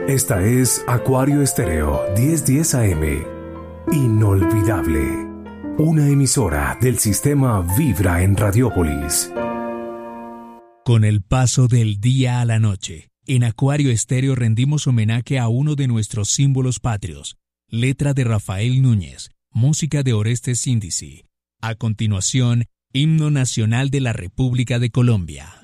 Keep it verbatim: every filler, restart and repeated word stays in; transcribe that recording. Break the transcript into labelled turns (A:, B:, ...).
A: Esta es Acuario Estéreo diez diez A M. Inolvidable. Una emisora del sistema Vibra en Radiópolis.
B: Con el paso del día a la noche, en Acuario Estéreo rendimos homenaje a uno de nuestros símbolos patrios. Letra de Rafael Núñez, música de Orestes Índice. A continuación, Himno Nacional de la República de Colombia.